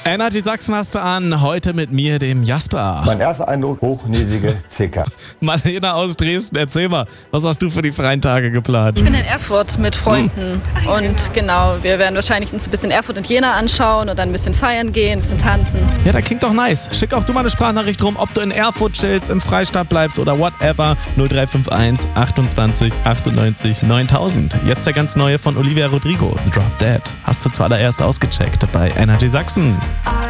Energy Sachsen hast du an, heute mit mir, dem Jasper. Mein erster Eindruck, hochnäsige Zicker. Marlena aus Dresden, erzähl mal, was hast du für die freien Tage geplant? Ich bin in Erfurt mit Freunden und genau, wir werden wahrscheinlich uns ein bisschen Erfurt und Jena anschauen und dann ein bisschen feiern gehen, ein bisschen tanzen. Ja, das klingt doch nice. Schick auch du mal eine Sprachnachricht rum, ob du in Erfurt chillst, im Freistaat bleibst oder whatever. 0351 28 98 9000. Jetzt der ganz neue von Olivia Rodrigo, Drop Dead. Hast du zuallererst ausgecheckt bei Energy Sachsen.